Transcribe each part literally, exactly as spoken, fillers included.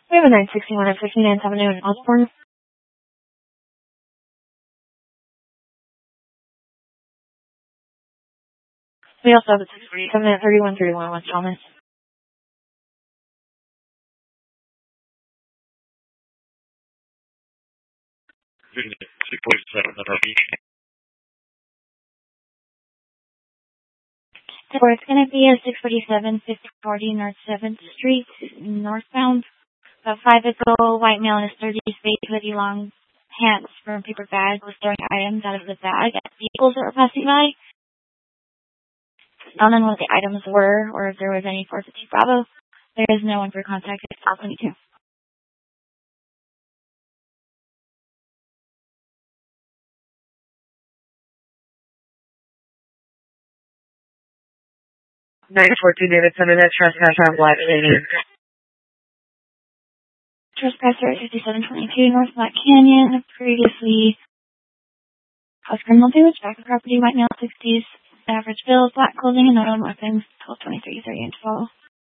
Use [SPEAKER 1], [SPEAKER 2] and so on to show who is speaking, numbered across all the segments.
[SPEAKER 1] We have a nine sixty-one at fifty-ninth Avenue in Osborne. We also have a six forty-seven at thirty-one thirty-one West Thomas.
[SPEAKER 2] six forty-seven at R B.
[SPEAKER 1] So it's going to be a six forty-seven, fifty forty North seventh Street, northbound. A five-year-old white male in his thirties, beige hoodie, long pants, from paper bag, was throwing items out of the bag at vehicles that were passing by. None on what the items were or if there was any four fifty Bravo. There is no one for contact at South twenty-two.
[SPEAKER 3] nine fourteen Davidson, and that trespass on Black Canyon.
[SPEAKER 1] Trespasser at fifty-seven twenty-two North Black Canyon, previously caused criminal damage, back of property, white male, sixties, average bills, black clothing, and no known weapons, twelve twenty-three thirty and twelve.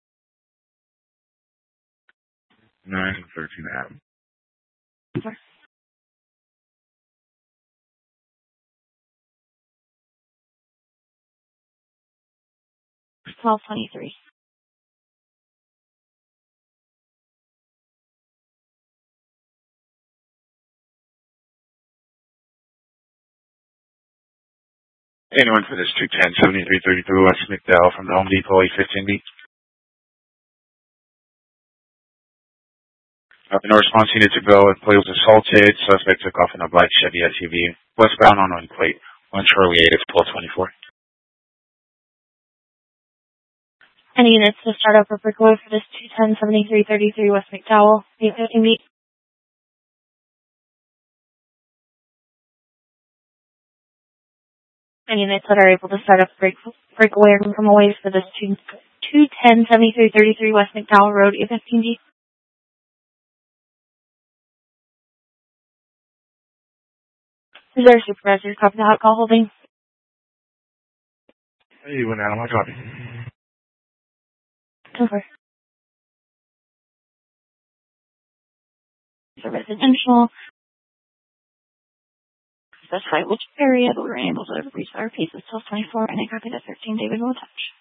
[SPEAKER 2] nine thirteen Adam.
[SPEAKER 1] Four. twelve twenty-three.
[SPEAKER 2] Anyone for this two ten seventy-three thirty-three West McDowell from the Home Depot, eight fifteen B. Uh, no response needed to go. Employee was assaulted. Suspect took off in a black Chevy S U V. Westbound unknown plate. one Charlie eight at twelve twenty-four.
[SPEAKER 1] Any units to start up for breakaway for this two ten seventy-three thirty-three West McDowell, eight fifteen B. Any units that are able to start up break breakaway and come away for this two ten seventy-three thirty-three West McDowell Road, eight fifteen B. Is there a supervisor copy the hot call holding?
[SPEAKER 2] Hey, when Adam, I copy.
[SPEAKER 1] Over. It's a residential. Specify which area, but we were able to reach our pace of twelve twenty-four, and I copy that thirteen David will touch.